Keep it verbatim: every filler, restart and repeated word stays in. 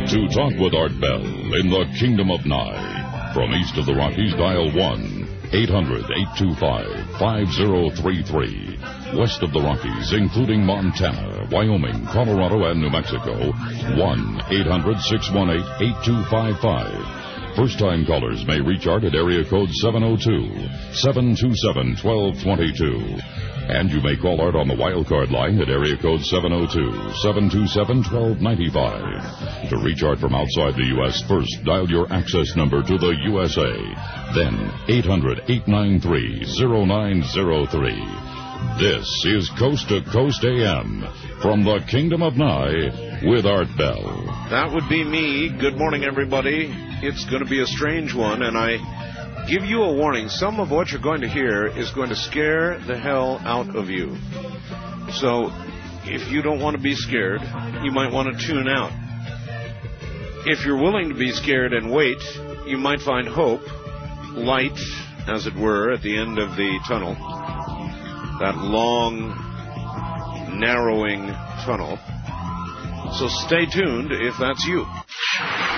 To talk with Art Bell in the Kingdom of Nye. From east of the Rockies, dial one eight hundred, eight two five, five zero three three. West of the Rockies, including Montana, Wyoming, Colorado, and New Mexico, one eight hundred, six one eight, eight two five five. First-time callers may reach Art at area code seven oh two, seven two seven, one two two two. And you may call Art on the wildcard line at area code seven oh two, seven two seven, one two nine five. To reach Art from outside the U S, first dial your access number to the U S A. Then eight hundred, eight nine three, oh nine oh three. This is Coast to Coast A M from the Kingdom of Nye with Art Bell. That would be me. Good morning, everybody. It's going to be a strange one, and I give you a warning. Some of what you're going to hear is going to scare the hell out of you. So if you don't want to be scared, you might want to tune out. If you're willing to be scared and wait, you might find hope, light, as it were, at the end of the tunnel. That long, narrowing tunnel. So stay tuned if that's you.